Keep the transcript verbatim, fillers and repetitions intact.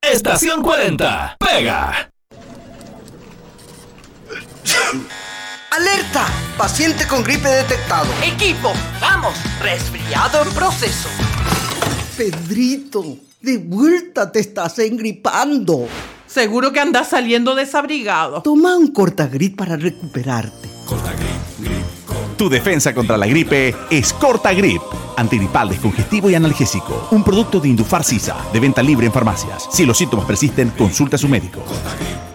Estación cuarenta. Pega. ¡Alerta! Paciente con gripe detectado. Equipo, vamos. Resfriado en proceso. Pedrito, de vuelta te estás engripando. Seguro que andas saliendo desabrigado. Toma un Cortagrip para recuperarte. Cortagrip, grip, Cortagrip. Tu defensa contra la gripe es Cortagrip. Antigripal, descongestivo y analgésico. Un producto de Indufar Sisa, de venta libre en farmacias. Si los síntomas persisten, consulta a su médico. Cortagrip.